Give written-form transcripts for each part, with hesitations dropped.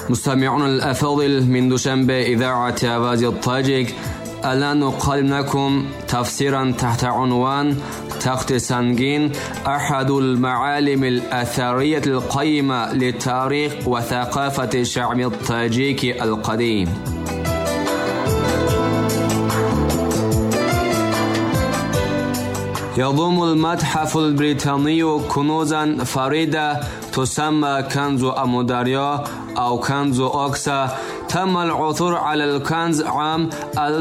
مستمعون الأفاضل من دوشنبه إذاعة آواز الطاجيك، الآن نقدم لكم تفسيرا تحت عنوان تخت سنگین، أحد المعالم الأثرية القيمة للتاريخ وثقافة الشعب الطاجيكي القديم. يضم المتحف البريطاني كنوزا فريدة تسمى كنز أموداريا أو كنز أوكسا. تم العثور على الكنز عام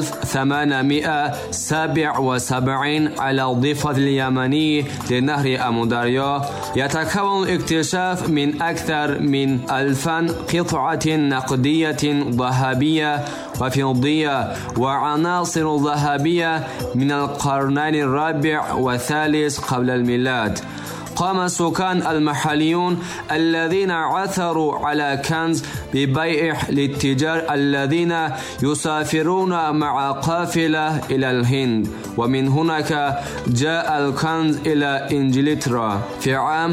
1877 على الضفة اليمنية لنهر أموداريا. يتكون الاكتشاف من أكثر من 1000 قطعة نقدية ذهبية وفضية وعناصر ذهبية من القرنين الرابع والثالث قبل الميلاد. قام السكان المحليون الذين عثروا على كنز ببيعه للتجار الذين يسافرون مع قافلة إلى الهند، ومن هناك جاء الكنز إلى إنجلترا. في عام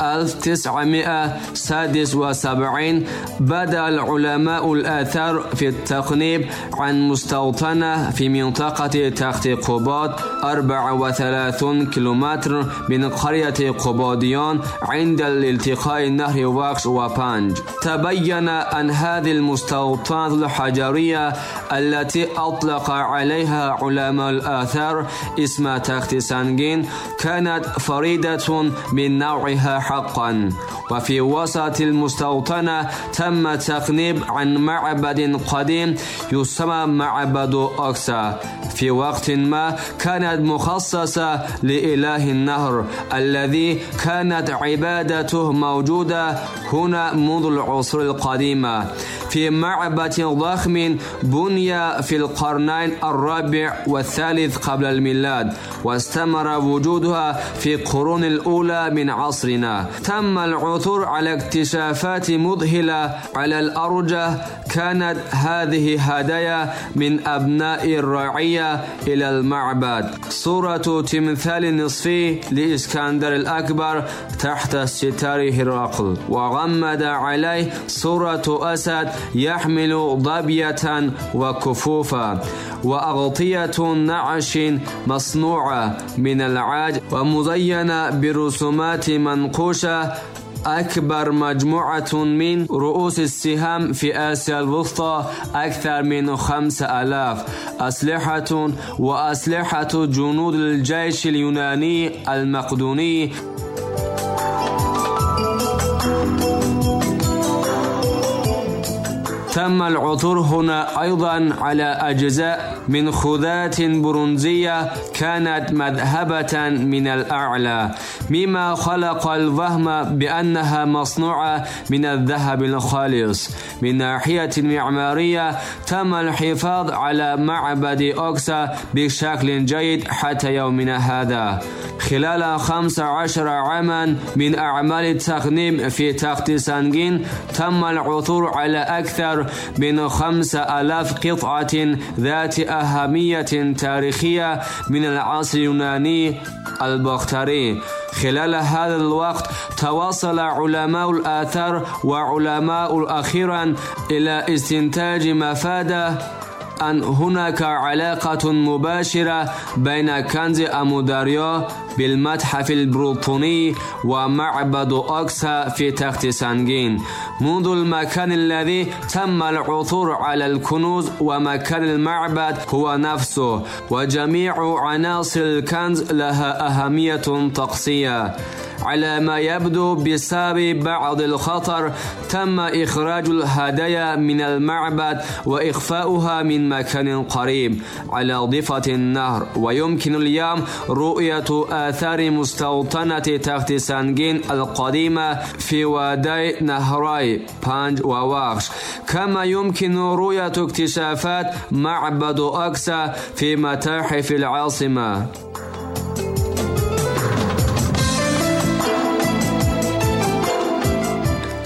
1976 بدأ العلماء الآثار في التقنيب عن مستوطنة في منطقة تخت قباد 34 كيلومتر من قرية قباديان عند الالتقاء نهر واكش وبانج. تبين أن هذه المستوطنات الحجرية التي أطلق عليها علماء الآثار اسم تخت سنگین كانت فريدة من نوعها حقا. وفي وسط المستوطنة تم تقنيب عن معبد قديم يسمى معبد أوكسا، في وقت ما كانت مخصصة لإله النهر الذي كانت عبادته موجودة هنا منذ العصور القديمة. في معبد ضخم بني في القرنين الرابع والثالث قبل الميلاد، واستمر وجودها في القرون الأولى من عصرنا. تم العثور على اكتشافات مذهلة على الأرجح. كانت هذه هدايا من أبناء الرعية إلى المعبد. صورة تمثال نصفي لإسكندر الأكبر تحت ستار هرقل، وغمد عليه صورة أسد يحمل ظبية وكفوفا، وأغطية نعش مصنوعة من العاج ومزينة برسومات منقوشة. أكبر مجموعة من رؤوس السهام في آسيا الوسطى، أكثر من 5000 أسلحة وأسلحة جنود الجيش اليوناني المقدوني. تم العثور هنا أيضا على أجزاء من خوذات برونزية كانت مذهبة من الأعلى، مما خلق الوهم بأنها مصنوعة من الذهب الخالص. من ناحية معمارية تم الحفاظ على معبد أوكسا بشكل جيد حتى يومنا هذا. خلال 15 عاما من أعمال التقنيم في تخت سنگین تم العثور على أكثر من 5000 قطعة ذات أهمية تاريخية من العصر اليوناني البختري. خلال هذا الوقت تواصل علماء الآثار وعلماء أخيرا إلى استنتاج مفاد أن هناك علاقة مباشرة بين كنز أموداريا بالمتحف البريطاني ومعبد أوكسا في تخت سنگین، منذ المكان الذي تم العثور على الكنوز ومكان المعبد هو نفسه، وجميع عناصر الكنز لها أهمية طقسية. على ما يبدو بسبب بعض الخطر تم إخراج الهدايا من المعبد وإخفاؤها من مكان قريب على ضفة النهر، ويمكن اليوم رؤية آثار مستوطنة تخت سنگین القديمة في وادي نهري بانج وواكش، كما يمكن رؤية اكتشافات معبد أوكسا في متاحف العاصمة.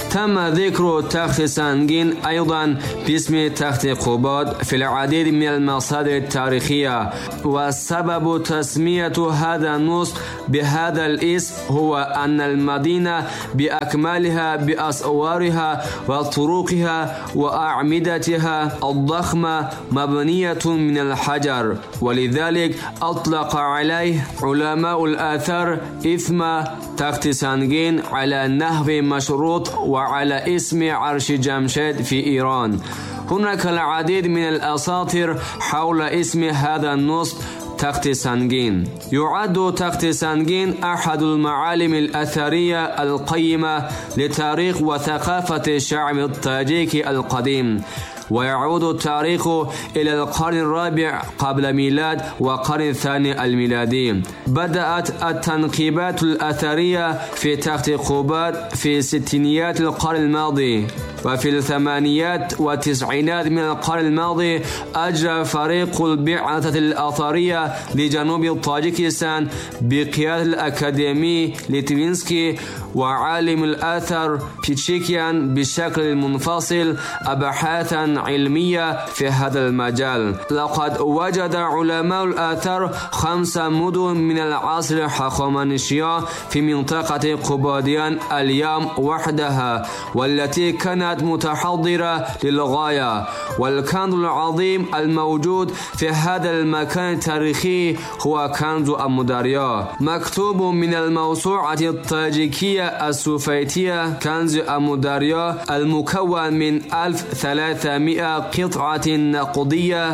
تم ذكر تخت سنگین أيضا باسم تخت قباد في العديد من المصادر التاريخية، وسبب تسمية هذا النصب بهذا الاسم هو أن المدينة بأكملها بأسوارها وطرقها وأعمدتها الضخمة مبنية من الحجر، ولذلك أطلق عليه علماء الآثار اسم تخت سنگین على نحو مشروط وعلى اسم عرش جمشيد في إيران. هناك العديد من الأساطير حول اسم هذا النصب تخت سنگین. يعد تخت سنگین أحد المعالم الأثرية القيمة لتاريخ وثقافة الشعب التاجيكي القديم، ويعود التاريخ إلى القرن الرابع قبل ميلاد وقرن الثاني الميلادي. بدأت التنقيبات الأثرية في تخت قباد في ستينيات القرن الماضي، وفي الثمانينات والتسعينات من القرن الماضي أجرى فريق البعثة الأثرية لجنوب طاجيكستان بقيادة الأكاديمي ليتوينسكي وعالم الآثار بيتشيكيان بشكل منفصل أبحاثا علمية في هذا المجال. لقد وجد علماء الآثار 5 مدن من العصر الهخامنشي في منطقة قباديان اليوم وحدها، والتي كانت متحضرة للغاية. والكنز العظيم الموجود في هذا المكان التاريخي هو كنز أموداريا، مكتوب من الموسوعة الطاجيكية السوفيتية كنز أموداريا، المكون من 1300 قطعة نقدية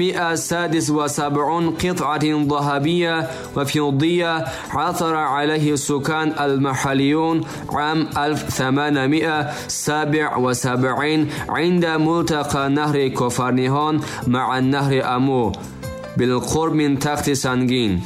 و176 قطعة ذهبية وفضية عثر عليه السكان المحليون عام 1877 عند ملتقى نهر كوفرنيهون مع النهر أمو بالقرب من تخت سنگین.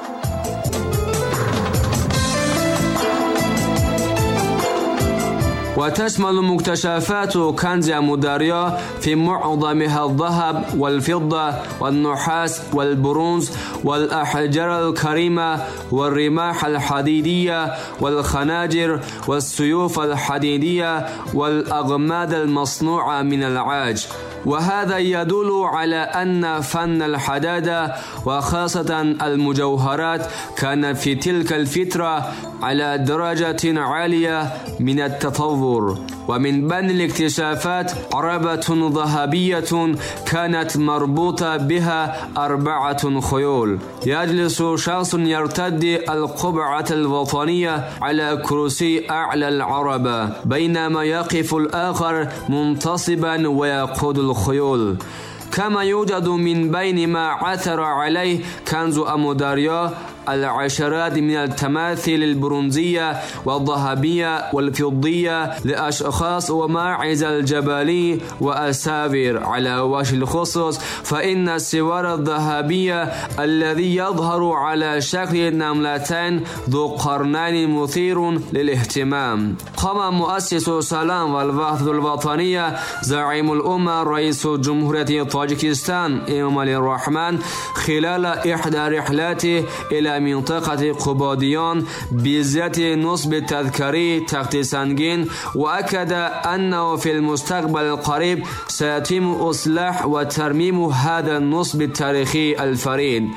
وتشمل مكتشفات كنز أموداريا في معظمها الذهب والفضة والنحاس والبرونز والأحجار الكريمة والرماح الحديدية والخناجر والسيوف الحديدية والأغماد المصنوعة من العاج. وهذا يدل على أن فن الحدادة وخاصة المجوهرات كان في تلك الفترة على درجة عالية من التطور. ومن بين الاكتشافات عربة ذهبية كانت مربوطة بها 4 خيول. يجلس شخص يرتدي القبعة الوطنية على كرسي أعلى العربة، بينما يقف الآخر منتصبا ويقود الخيول. كما يوجد من بين ما عثر عليه كنز أموداريا العشرات من التماثيل البرونزية والذهبية والفضية لأشخاص وماعز الجبلي وأساور. على وجه الخصوص فإن السوار الذهبية الذي يظهر على شكل نملتين ذو قرنين مثير للاهتمام. قام مؤسس سلام والوحدة الوطنية زعيم الأمة رئيس جمهورية طاجيكستان إمام الرحمن خلال إحدى رحلاته إلى منطقة قباديان بذات نصب تذكاري تخت سنگین، وأكد أنه في المستقبل القريب سيتم إصلاح وترميم هذا النصب التاريخي الفريد.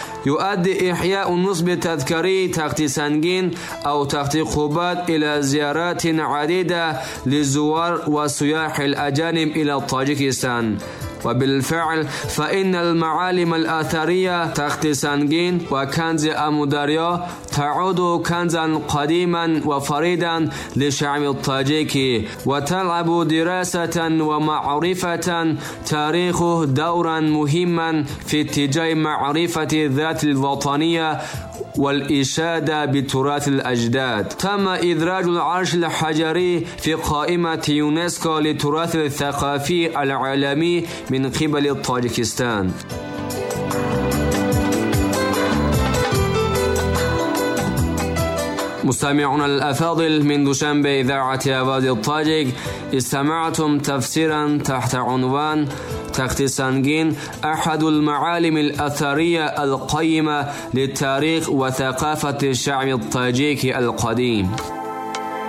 يؤدي إحياء النصب التذكاري تخت سنگین أو تخت قباد إلى زيارات عديدة للزوار وسياح الأجانب إلى طاجيكستان. وبالفعل فإن المعالم الأثرية تخت سنگین وكنز أموداريا تعود كنزا قديما وفريدا للشعب الطاجيكي، وتلعب دراسة ومعرفة تاريخه دورا مهما في اتجاه معرفة الذات الوطنية والإشادة بتراث الأجداد. تم إدراج العرش الحجري في قائمة يونسكو للتراث الثقافي العالمي من قبل طاجيكستان. مستمعون الأفاضل، من دوشنبه إذاعة آواز الطاجيك استمعتم تفسيرا تحت عنوان تخت سنگین أحد المعالم الأثرية القيمة للتاريخ وثقافة الشعب الطاجيكي القديم.